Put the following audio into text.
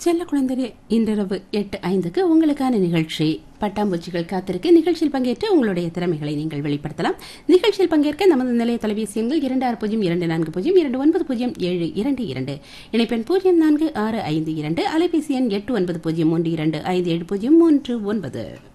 செல்ல குழந்தை இன்றிரவு 8:05 உங்களுக்கான நிகழ்ச்சி பட்டாம்பூச்சிகள் காத்திருக்கு. நிகழ்ச்சியில் பங்கேற்று உங்களுடைய திறமைகளை நீங்கள் வெளிப்படுத்தலாம். நிகழ்ச்சியில் பங்கேற்க நமது நிலைய தொலைபேசி எண்கள் 260240240722 இணைப்பெண் 0465 அலைபேசி எண் 8903257039.